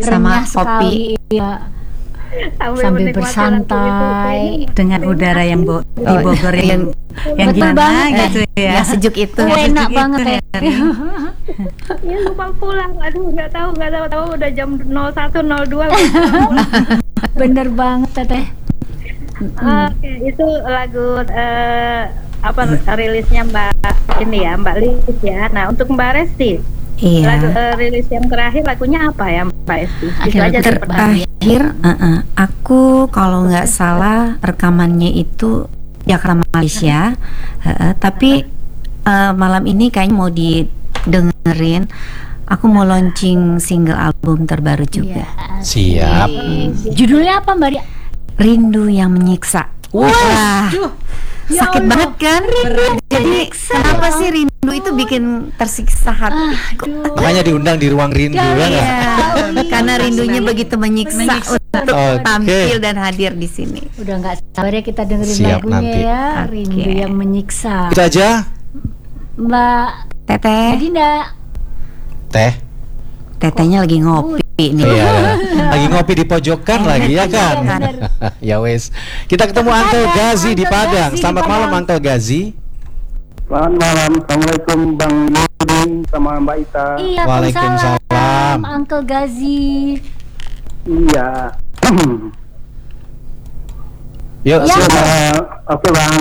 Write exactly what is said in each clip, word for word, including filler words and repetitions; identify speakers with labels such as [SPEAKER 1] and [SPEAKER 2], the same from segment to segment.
[SPEAKER 1] sama
[SPEAKER 2] renyah
[SPEAKER 1] kopi.
[SPEAKER 2] sekali, ya.
[SPEAKER 3] Sambil
[SPEAKER 2] Sambil
[SPEAKER 3] menikmati
[SPEAKER 2] bersantai
[SPEAKER 4] dengan udara yang bo- di
[SPEAKER 1] Oh,
[SPEAKER 4] Bogor yang yang
[SPEAKER 2] betul
[SPEAKER 4] gimana
[SPEAKER 2] banget.
[SPEAKER 4] gitu ya.
[SPEAKER 1] Yang sejuk itu.
[SPEAKER 2] Oh, enak banget ya.
[SPEAKER 3] Ya lupa pulang, aduh nggak tahu nggak tahu tahu udah jam nol satu nol dua.
[SPEAKER 2] Bener banget Teteh.
[SPEAKER 3] Oke, itu lagu eh, apa rilisnya Mbak ini ya, Mbak Lis ya. Nah untuk Mbak Resti, lagu
[SPEAKER 1] Iya.
[SPEAKER 3] eh, rilis yang terakhir lagunya apa ya Mbak Resti? Itu
[SPEAKER 2] Akhir
[SPEAKER 3] aja
[SPEAKER 2] ter-
[SPEAKER 3] seperti
[SPEAKER 1] Terakhir, uh-uh, aku kalau nggak salah rekamannya itu Jakarta Malaysia, uh-uh, tapi uh, malam ini kayaknya mau didengerin. Aku mau launching single album terbaru juga.
[SPEAKER 5] Siap.
[SPEAKER 2] Judulnya apa Mbak Ria?
[SPEAKER 1] Rindu yang menyiksa. Wah,
[SPEAKER 2] Ya
[SPEAKER 1] sakit
[SPEAKER 2] Allah.
[SPEAKER 1] banget kan? Jadi kenapa sih rindu itu bikin tersiksa hatiku?
[SPEAKER 5] Makanya diundang di ruang rindu ya nggak?
[SPEAKER 1] Iya, karena rindunya begitu menyiksa untuk
[SPEAKER 5] Oke.
[SPEAKER 1] tampil dan hadir di sini.
[SPEAKER 2] Udah nggak sabar ya kita dengerin
[SPEAKER 5] Siap
[SPEAKER 2] lagunya
[SPEAKER 5] nanti.
[SPEAKER 2] ya.
[SPEAKER 1] Oke.
[SPEAKER 2] Rindu yang menyiksa.
[SPEAKER 5] Itu aja.
[SPEAKER 2] Mbak
[SPEAKER 1] Teteh,
[SPEAKER 2] Dinda.
[SPEAKER 5] Teh.
[SPEAKER 1] tetehnya lagi ngopi nih.
[SPEAKER 5] Iya. Lagi ngopi di pojokan lagi ya kan?
[SPEAKER 2] Bener.
[SPEAKER 5] Ya wes. Kita ketemu Uncle Gazi di
[SPEAKER 2] Uncle
[SPEAKER 5] Padang.
[SPEAKER 2] Gazi di
[SPEAKER 5] Selamat malam
[SPEAKER 2] Padang.
[SPEAKER 5] Uncle Gazi.
[SPEAKER 6] Selamat malam, Assalamualaikum Bang Yudin sama Mbak Ita.
[SPEAKER 2] Iya,
[SPEAKER 5] Waalaikumsalam.
[SPEAKER 2] Waalaikumsalam, Uncle Gazi.
[SPEAKER 6] Iya.
[SPEAKER 5] Yuk.
[SPEAKER 2] Ya.
[SPEAKER 5] silakan.
[SPEAKER 6] Eh, Oke Bang.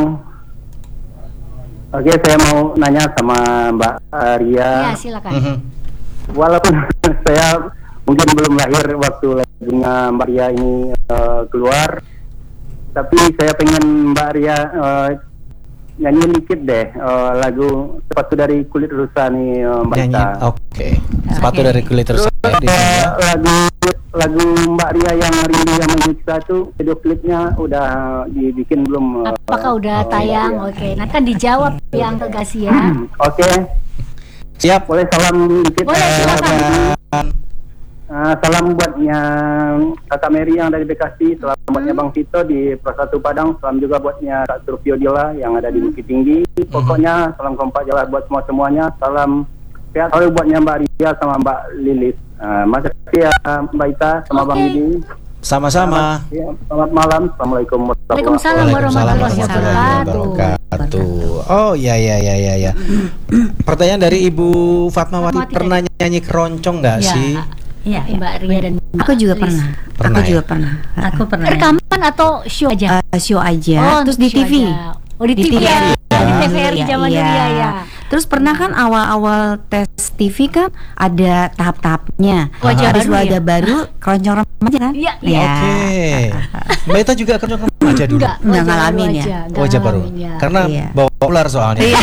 [SPEAKER 6] Oke, saya mau nanya sama Mbak Ria.
[SPEAKER 2] Ya, silakan.
[SPEAKER 5] Mhm.
[SPEAKER 6] Walaupun saya mungkin belum lahir waktu lagunya Mbak Ria ini eh, keluar, tapi saya pengen Mbak Ria eh, nyanyiin dikit deh eh, lagu Sepatu dari Kulit Rusa nih eh, Mbak
[SPEAKER 5] Nyanyi.
[SPEAKER 6] Ita.
[SPEAKER 5] Oke. Sepatu
[SPEAKER 2] Oke.
[SPEAKER 5] dari kulit terus
[SPEAKER 6] Terus
[SPEAKER 5] di sini
[SPEAKER 6] eh,
[SPEAKER 5] ya.
[SPEAKER 6] lagu lagu Mbak Ria yang Rindu yang Menyiksa itu video klipnya udah dibikin belum? eh?
[SPEAKER 2] Apakah udah
[SPEAKER 6] Oh,
[SPEAKER 2] tayang?
[SPEAKER 6] iya.
[SPEAKER 2] Oke, nanti kan dijawab ya Uncle Gazi ya.
[SPEAKER 6] Oke,
[SPEAKER 5] Siap.
[SPEAKER 6] boleh salam dikit?
[SPEAKER 2] Boleh,
[SPEAKER 6] Eh,
[SPEAKER 2] silakan.
[SPEAKER 6] eh, salam buatnya Kakak Mary yang dari Bekasi, salam buatnya Bang Tito di Prasatu Padang, salam juga buatnya Kak Surfio Dila yang ada di Bukit Tinggi. Pokoknya salam kompak jalan buat semua semuanya. Salam sehat selalu buatnya Mbak Ria sama Mbak Lilis. Uh, makasih ya Mbak Ita sama Bang
[SPEAKER 2] Oke.
[SPEAKER 6] Didi.
[SPEAKER 5] Sama-sama.
[SPEAKER 6] Ya, selamat malam. Assalamualaikum warahmatullahi
[SPEAKER 2] Waalaikumsalam warahmatullahi wabarakatuh.
[SPEAKER 5] wabarakatuh. Oh ya ya ya ya ya. Pertanyaan dari Ibu Fatmawati,
[SPEAKER 2] Fatmawati
[SPEAKER 5] pernah nyanyi keroncong nggak
[SPEAKER 2] Ya,
[SPEAKER 5] sih?
[SPEAKER 4] Iya, iya.
[SPEAKER 2] Mbak Ria dan
[SPEAKER 1] Aku juga
[SPEAKER 2] Lis.
[SPEAKER 1] pernah.
[SPEAKER 5] Pernah
[SPEAKER 1] Aku
[SPEAKER 5] ya?
[SPEAKER 1] juga pernah.
[SPEAKER 4] Aku pernah.
[SPEAKER 2] Rekaman atau show aja?
[SPEAKER 1] Eh, show aja.
[SPEAKER 2] Oh,
[SPEAKER 1] Terus di
[SPEAKER 2] show
[SPEAKER 1] T V.
[SPEAKER 2] aja. Oh di
[SPEAKER 1] Di
[SPEAKER 2] T V
[SPEAKER 1] T V.
[SPEAKER 2] ya. Di T V R
[SPEAKER 1] Iya,
[SPEAKER 2] zaman
[SPEAKER 1] iya.
[SPEAKER 2] dulu ya ya.
[SPEAKER 1] Terus pernah kan awal-awal tes T V kan ada tahap-tahapnya.
[SPEAKER 2] Wajah
[SPEAKER 1] Habis
[SPEAKER 2] baru ya?
[SPEAKER 1] wajah baru, keroncong remaja kan?
[SPEAKER 2] Iya,
[SPEAKER 1] Ya.
[SPEAKER 5] Oke. Mbak Ita juga keroncong remaja dulu.
[SPEAKER 2] Enggak,
[SPEAKER 1] Nggak
[SPEAKER 2] wajah
[SPEAKER 1] ngalamin
[SPEAKER 2] baru
[SPEAKER 1] ya?
[SPEAKER 2] aja, nggak
[SPEAKER 5] Wajah baru.
[SPEAKER 2] ngalamin ya.
[SPEAKER 5] Karena
[SPEAKER 1] Iya.
[SPEAKER 5] bawa ular soalnya.
[SPEAKER 1] Iya.
[SPEAKER 5] ya.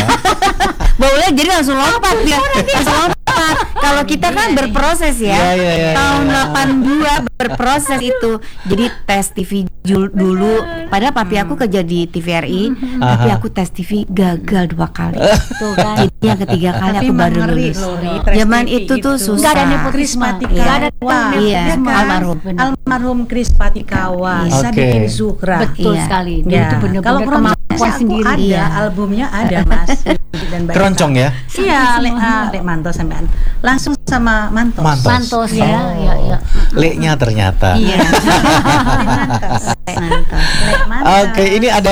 [SPEAKER 1] Baunya jadi langsung lompat dia. Langsung lompat. Kalau kita kan berproses ya.
[SPEAKER 5] Iya, iya, iya,
[SPEAKER 1] Tahun
[SPEAKER 5] iya.
[SPEAKER 1] delapan dua berproses itu. Jadi tes T V jul- dulu. Padahal papi aku kerja di T V R I, tapi
[SPEAKER 5] Aha.
[SPEAKER 1] aku tes T V gagal dua kali.
[SPEAKER 2] Tuh kan.
[SPEAKER 1] Jadi yang ketiga kali
[SPEAKER 4] Tapi
[SPEAKER 1] aku baru
[SPEAKER 4] ngeri
[SPEAKER 1] lulus.
[SPEAKER 4] loh, Ri, Pres
[SPEAKER 1] Zaman
[SPEAKER 4] T V
[SPEAKER 1] itu tuh
[SPEAKER 4] itu.
[SPEAKER 1] susah.
[SPEAKER 2] Nggak ada nepotisme.
[SPEAKER 4] Patika.
[SPEAKER 2] Nggak ada
[SPEAKER 4] Wah,
[SPEAKER 1] Iya,
[SPEAKER 4] ya kan?
[SPEAKER 1] almarhum.
[SPEAKER 2] Benar.
[SPEAKER 4] Almarhum Kris Patikawa,
[SPEAKER 5] Oke.
[SPEAKER 4] Sadikin Zuhra.
[SPEAKER 2] Betul
[SPEAKER 1] Iya.
[SPEAKER 2] sekali. Dia
[SPEAKER 4] Ya.
[SPEAKER 2] itu benar-benar
[SPEAKER 4] Kalau keroncong
[SPEAKER 2] kemampuan
[SPEAKER 4] aku
[SPEAKER 2] sendiri.
[SPEAKER 4] ada,
[SPEAKER 1] Iya.
[SPEAKER 4] albumnya ada Mas. Dan Mbak
[SPEAKER 5] Keroncong
[SPEAKER 4] Ita.
[SPEAKER 5] ya?
[SPEAKER 4] Iya, Lek ah, Lek Mantos sampean. Langsung sama Mantos.
[SPEAKER 5] Mantos.
[SPEAKER 2] Mantos ya, ya, ya.
[SPEAKER 5] Leknya ternyata.
[SPEAKER 4] Iya. Lek Mantos.
[SPEAKER 1] Mantap.
[SPEAKER 4] Lek Mantos.
[SPEAKER 5] Oke, ini ada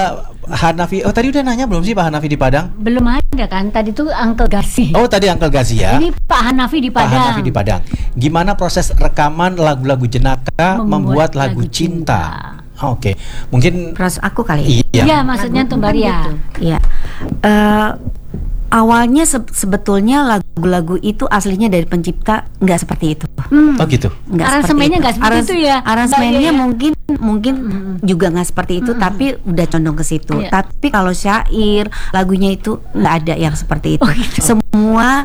[SPEAKER 5] Hanafi. Oh, tadi udah nanya belum sih Pak Hanafi di Padang?
[SPEAKER 2] Belum ada kan? Tadi tuh Uncle Gazi.
[SPEAKER 5] Oh, tadi Uncle Gazi ya.
[SPEAKER 2] Ini Pak Hanafi di
[SPEAKER 5] Pak
[SPEAKER 2] Padang.
[SPEAKER 5] Hanafi di Padang. Gimana proses rekaman lagu-lagu Jenaka membuat, lagu cinta? Oke, mungkin
[SPEAKER 1] Pros aku kali.
[SPEAKER 5] iya.
[SPEAKER 2] Iya, maksudnya tuh Mbak Ria.
[SPEAKER 1] Iya. Eh, awalnya se- sebetulnya lagu-lagu itu aslinya dari pencipta nggak seperti itu.
[SPEAKER 2] Hmm.
[SPEAKER 5] Oh gitu.
[SPEAKER 1] Nggak
[SPEAKER 2] Aransemennya
[SPEAKER 1] seperti
[SPEAKER 2] nggak seperti
[SPEAKER 1] Arans-
[SPEAKER 2] itu ya,
[SPEAKER 1] Aransemennya
[SPEAKER 2] Mbak Ria, ya?
[SPEAKER 1] mungkin mungkin juga nggak seperti itu, tapi udah condong ke situ.
[SPEAKER 2] Iya.
[SPEAKER 1] Tapi kalau syair lagunya itu nggak ada yang seperti itu.
[SPEAKER 2] Oh, gitu.
[SPEAKER 1] Semua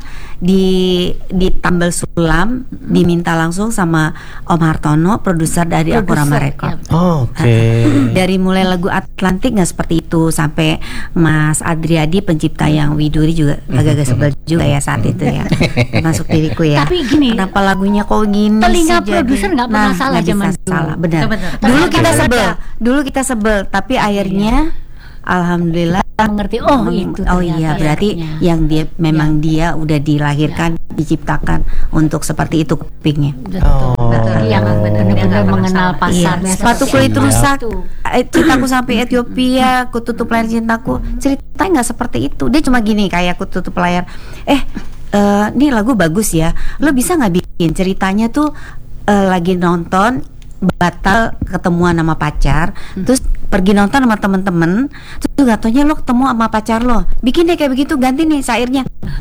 [SPEAKER 1] di ditambal sulam, diminta langsung sama Om Hartono, produser dari Akurama
[SPEAKER 2] Produser,
[SPEAKER 1] Record.
[SPEAKER 2] ya.
[SPEAKER 5] Oke.
[SPEAKER 1] Dari mulai lagu Atlantik nggak seperti itu, sampai Mas Adriadi pencipta yang Widuri juga agak-agak sebel juga ya saat itu ya, termasuk diriku ya.
[SPEAKER 2] Tapi gini,
[SPEAKER 1] Kenapa lagunya kok gini
[SPEAKER 2] telinga
[SPEAKER 1] sih jadi?
[SPEAKER 2] produser nggak pernah
[SPEAKER 1] Nah,
[SPEAKER 2] salah
[SPEAKER 1] nggak
[SPEAKER 2] zaman
[SPEAKER 1] bisa
[SPEAKER 2] dulu.
[SPEAKER 1] salah, benar.
[SPEAKER 4] Benar.
[SPEAKER 1] Dulu
[SPEAKER 5] Oke.
[SPEAKER 1] kita sebel, dulu kita sebel, tapi akhirnya alhamdulillah
[SPEAKER 2] mengerti. Oh
[SPEAKER 1] meng-
[SPEAKER 2] itu.
[SPEAKER 1] oh
[SPEAKER 2] ternyata
[SPEAKER 1] iya, berarti
[SPEAKER 2] efeknya.
[SPEAKER 1] yang dia memang dia udah dilahirkan, diciptakan untuk seperti itu kupingnya.
[SPEAKER 2] Betul.
[SPEAKER 5] Oh.
[SPEAKER 2] Betul. Yang
[SPEAKER 4] Betul.
[SPEAKER 2] benar-benar
[SPEAKER 4] Dia nggak
[SPEAKER 2] mengenal
[SPEAKER 4] pernah
[SPEAKER 1] Iya,
[SPEAKER 2] pasarnya.
[SPEAKER 1] sepatu
[SPEAKER 2] seperti
[SPEAKER 1] kulit
[SPEAKER 2] itu.
[SPEAKER 1] rusak,
[SPEAKER 2] Itu.
[SPEAKER 1] eh, cintaku sampai Ethiopia, ku tutup layar cintaku. Ceritanya nggak seperti itu. Dia cuma gini, kayak ku tutup layar. Eh, eh, ini lagu bagus ya. Lo bisa nggak bikin ceritanya tuh eh, lagi nonton batal ketemuan sama pacar, terus pergi nonton sama temen-temen, terus gak taunya lo ketemu sama pacar lo. Bikin deh kayak begitu, ganti nih syairnya.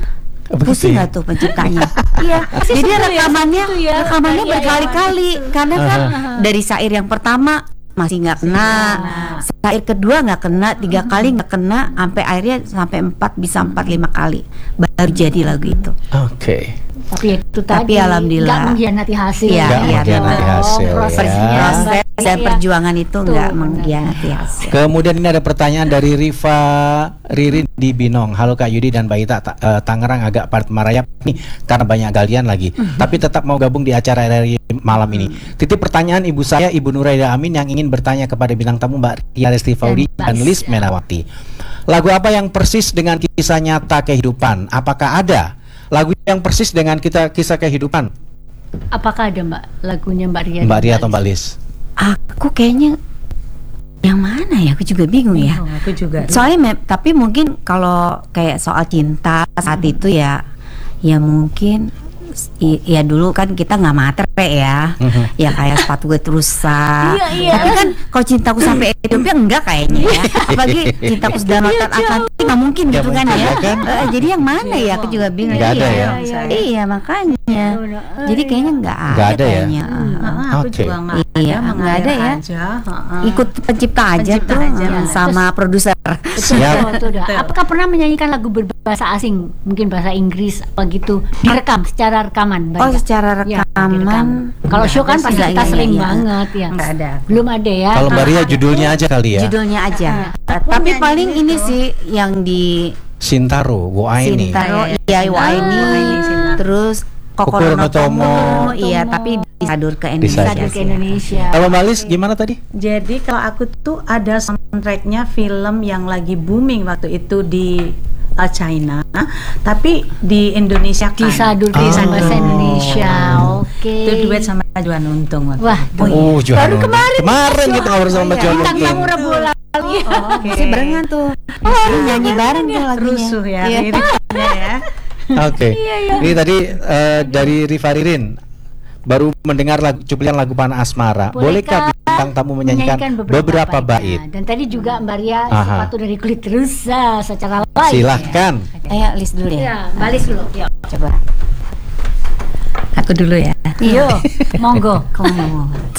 [SPEAKER 1] Pusing nggak tuh penciptanya? Iya, jadi rekamannya rekamannya berkali-kali karena kan dari syair yang pertama masih nggak kena, syair kedua nggak kena, tiga kali nggak kena, sampai akhirnya sampai empat, bisa empat lima kali baru jadi lagu itu.
[SPEAKER 5] Oke.
[SPEAKER 2] Tapi itu
[SPEAKER 1] Tapi
[SPEAKER 2] tadi
[SPEAKER 1] alhamdulillah.
[SPEAKER 2] nggak mengkhianati hasil.
[SPEAKER 1] Iya,
[SPEAKER 5] Nggak
[SPEAKER 1] iya,
[SPEAKER 5] mengkhianati
[SPEAKER 1] betul.
[SPEAKER 5] hasil, ya.
[SPEAKER 2] Prosesnya
[SPEAKER 1] Proses
[SPEAKER 2] Mbak
[SPEAKER 1] dan
[SPEAKER 2] Ria.
[SPEAKER 1] perjuangan itu
[SPEAKER 2] Betul,
[SPEAKER 1] nggak
[SPEAKER 2] benar.
[SPEAKER 1] mengkhianati hasil.
[SPEAKER 5] Kemudian ini ada pertanyaan dari Riva Ririn di Binong. Halo Kak Yudi dan Mbak Ita, Ta- eh, Tangerang agak padat merayap nih karena banyak galian lagi. Tapi tetap mau gabung di acara R R I malam ini. Titip pertanyaan ibu saya, Ibu Nuraida Amin, yang ingin bertanya kepada bintang tamu Mbak Ria Lesti Faudi
[SPEAKER 2] Mbak
[SPEAKER 5] dan Liz
[SPEAKER 2] Lisa.
[SPEAKER 5] Menawati. Lagu apa yang persis dengan kisah nyata kehidupan? Apakah ada lagu yang persis dengan kita kisah kehidupan?
[SPEAKER 2] Apakah ada Mbak lagunya Mbak Ria?
[SPEAKER 5] Mbak
[SPEAKER 2] dan
[SPEAKER 5] Ria atau Mbak Liz?
[SPEAKER 1] Aku kayaknya yang mana ya? Aku juga bingung ya.
[SPEAKER 4] Oh, aku juga.
[SPEAKER 1] Soalnya me- tapi mungkin kalau kayak soal cinta saat itu ya, ya mungkin i- ya dulu kan kita nggak mater ya, ya kayak sepatu gue rusak.
[SPEAKER 2] Iya, iya.
[SPEAKER 1] Tapi kan kalau cintaku sampai Ethiopia enggak kayaknya ya. Apalagi cintaku sudah nonton Atlantik nggak mungkin
[SPEAKER 5] Nggak
[SPEAKER 1] gitu kan
[SPEAKER 5] mungkin,
[SPEAKER 1] ya.
[SPEAKER 5] ya kan?
[SPEAKER 1] Eh, jadi yang mana ya? Aku juga bingung.
[SPEAKER 5] Nggak ada
[SPEAKER 1] Iya,
[SPEAKER 5] ya?
[SPEAKER 1] Iya makanya. Jadi kayaknya nggak ada,
[SPEAKER 5] Nggak ada ya?
[SPEAKER 1] kayaknya.
[SPEAKER 4] Ah, aku
[SPEAKER 5] Oke.
[SPEAKER 4] juga nggak
[SPEAKER 1] Iya,
[SPEAKER 4] ada,
[SPEAKER 1] nggak ada
[SPEAKER 4] mengalir
[SPEAKER 1] ya.
[SPEAKER 4] aja. Heeh.
[SPEAKER 1] Ikut pencipta aja
[SPEAKER 4] Pencipta
[SPEAKER 1] tuh
[SPEAKER 4] aja.
[SPEAKER 1] eh, sama produser.
[SPEAKER 2] Betul,
[SPEAKER 5] Siap.
[SPEAKER 2] betul, dah.
[SPEAKER 4] Betul.
[SPEAKER 2] Apakah pernah menyanyikan lagu berbahasa asing, mungkin bahasa Inggris apa gitu, direkam secara rekaman? Mbak
[SPEAKER 1] Oh,
[SPEAKER 2] Ria?
[SPEAKER 1] secara
[SPEAKER 2] Ya,
[SPEAKER 1] rekaman.
[SPEAKER 2] direkam. Kalau show kan
[SPEAKER 1] Nggak
[SPEAKER 2] pasti
[SPEAKER 1] ada sih.
[SPEAKER 2] kita
[SPEAKER 1] Iya,
[SPEAKER 2] sering
[SPEAKER 1] iya, iya.
[SPEAKER 2] banget ya.
[SPEAKER 4] Nggak ada.
[SPEAKER 2] Belum ada ya.
[SPEAKER 5] Kalau Mbak Ria judulnya aja kali ya.
[SPEAKER 1] Judulnya aja.
[SPEAKER 2] Ah.
[SPEAKER 1] Eh, tapi paling ini sih yang di
[SPEAKER 5] Sintaro, Wo Aini.
[SPEAKER 1] Sintaro,
[SPEAKER 4] Iya,
[SPEAKER 1] iya
[SPEAKER 4] iya.
[SPEAKER 1] Waini,
[SPEAKER 4] Ah, ini Sintaro.
[SPEAKER 1] terus
[SPEAKER 5] Kokoro
[SPEAKER 1] Kokoro
[SPEAKER 5] no
[SPEAKER 1] no Tomo,
[SPEAKER 5] Tomo.
[SPEAKER 1] iya tapi disadur ke Indonesia.
[SPEAKER 2] Disadur ke
[SPEAKER 1] sih.
[SPEAKER 2] Indonesia.
[SPEAKER 5] Kalau Mbak Liz gimana tadi?
[SPEAKER 4] Jadi kalau aku tuh ada soundtracknya film yang lagi booming waktu itu di uh, China, tapi di Indonesia kan.
[SPEAKER 2] Disadur ke
[SPEAKER 5] Oh.
[SPEAKER 2] bahasa Indonesia. Oke.
[SPEAKER 4] Itu duet sama Juan Untung waktu
[SPEAKER 2] Wah,
[SPEAKER 4] itu.
[SPEAKER 5] Oh, Johan
[SPEAKER 2] baru
[SPEAKER 5] Untung.
[SPEAKER 2] kemarin.
[SPEAKER 5] Kemarin kita ngobrol sama
[SPEAKER 1] iya.
[SPEAKER 5] Johan
[SPEAKER 2] Bintang
[SPEAKER 5] Untung.
[SPEAKER 2] tamu Rabu lalu.
[SPEAKER 4] Oke.
[SPEAKER 1] Masih barengan tuh. Lu nyanyi bareng tuh lagunya.
[SPEAKER 4] Rusuh ya,
[SPEAKER 1] Iya.
[SPEAKER 4] liriknya ya.
[SPEAKER 5] Oke. Ini tadi eh, dari Riva Ririn baru mendengar lagu, cuplikan lagu Panah Asmara. Bolehkah bintang tamu menyanyikan beberapa, bait?
[SPEAKER 2] Dan tadi juga Mbak Ria
[SPEAKER 5] Aha.
[SPEAKER 2] sepatu dari kulit rusa secara live.
[SPEAKER 5] Silahkan.
[SPEAKER 1] Ayo list dulu ya.
[SPEAKER 2] Ya, balis dulu. Yuk.
[SPEAKER 1] Coba. Aku dulu ya.
[SPEAKER 2] Yo, monggo.
[SPEAKER 1] Kamu mau.